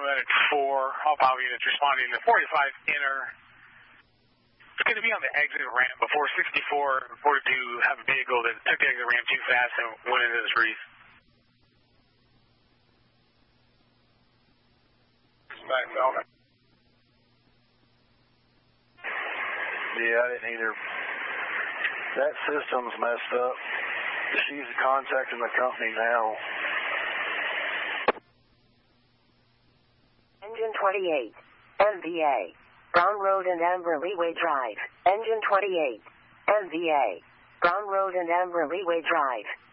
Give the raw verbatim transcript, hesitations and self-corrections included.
Medic four, all power units responding to forty-five inner. It's going to be on the exit ramp before sixty-four and forty-two have a vehicle that took the exit ramp too fast and went into this reef. Back, Melvin. Yeah, I didn't either. That system's messed up. She's contacting the company now. Engine twenty-eight, M V A, Brown Road and Amber Leeway Drive. Engine twenty-eight, M V A, Brown Road and Amber Leeway Drive.